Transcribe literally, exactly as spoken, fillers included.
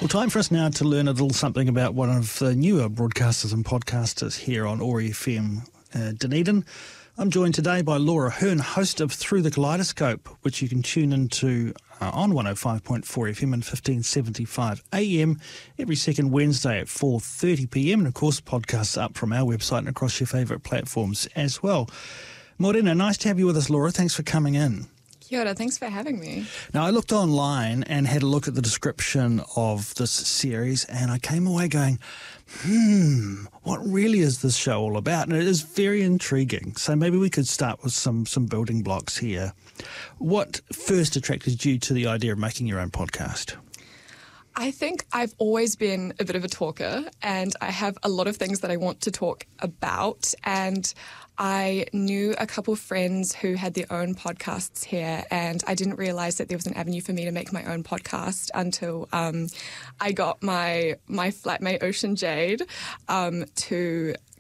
Well, time for us now to learn a little something about one of the newer broadcasters and podcasters here on O A R F M uh, Dunedin. I'm joined today by Laura Hearn, host of Through the Kaleidoscope, which you can tune into uh, on one oh five point four F M and fifteen seventy-five A M every second Wednesday at four thirty p m. And, of course, podcasts up from our website and across your favourite platforms as well. Morena, nice to have you with us, Laura. Thanks for coming in. Kia ora, thanks for having me. Now, I looked online and had a look at the description of this series, and I came away going, hmm, what really is this show all about? And it is very intriguing. So maybe we could start with some, some building blocks here. What first attracted you to the idea of making your own podcast? I think I've always been a bit of a talker, and I have a lot of things that I want to talk about, and I knew a couple of friends who had their own podcasts here, and I didn't realise that there was an avenue for me to make my own podcast until um, I got my my flatmate Ocean Jade um, to